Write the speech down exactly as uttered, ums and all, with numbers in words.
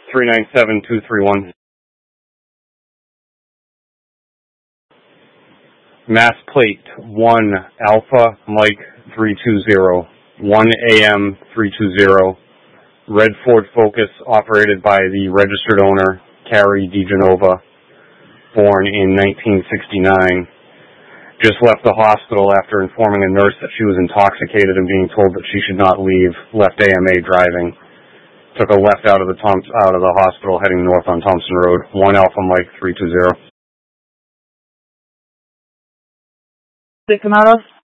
three nine seven two three one. Mass plate one Alpha Mike three two zero, one A M three two zero. Red Ford Focus operated by the registered owner, Carrie DeGenova, born in nineteen sixty-nine. Just left the hospital after informing a nurse that she was intoxicated and being told that she should not leave. Left A M A driving. Took a left out of the Tom, out of the hospital heading north on Thompson Road. one Alpha Mike three two zero. They come out of?